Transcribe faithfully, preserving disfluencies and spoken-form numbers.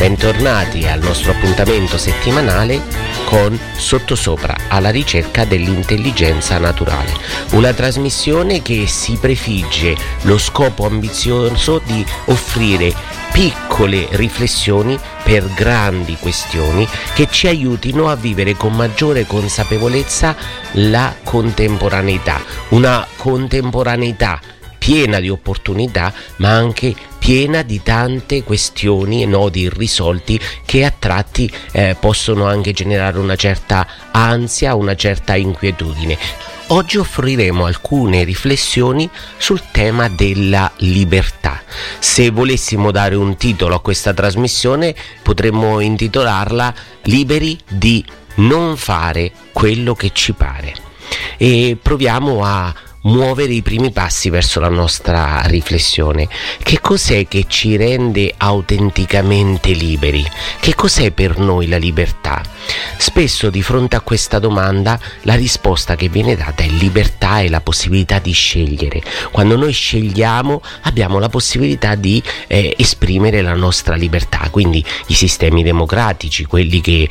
bentornati al nostro appuntamento settimanale con Sottosopra, alla ricerca dell'intelligenza naturale, una trasmissione che si prefigge lo scopo ambizioso di offrire piccole riflessioni per grandi questioni che ci aiutino a vivere con maggiore consapevolezza la contemporaneità, una contemporaneità piena di opportunità, ma anche piena di tante questioni e nodi irrisolti che a tratti eh, possono anche generare una certa ansia, una certa inquietudine. Oggi offriremo alcune riflessioni sul tema della libertà. Se volessimo dare un titolo a questa trasmissione, potremmo intitolarla Liberi di non fare quello che ci pare. E proviamo a muovere i primi passi verso la nostra riflessione. Che cos'è che ci rende autenticamente liberi? Che cos'è per noi la libertà? Spesso di fronte a questa domanda la risposta che viene data è libertà e la possibilità di scegliere. Quando noi scegliamo abbiamo la possibilità di eh, esprimere la nostra libertà, quindi i sistemi democratici, quelli che